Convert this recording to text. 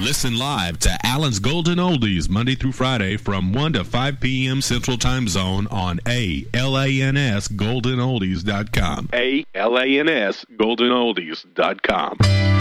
Listen live to Allen's Golden Oldies Monday through Friday from 1 to 5 p.m. Central Time Zone on ALANS GoldenOldies.com. ALANS GoldenOldies.com.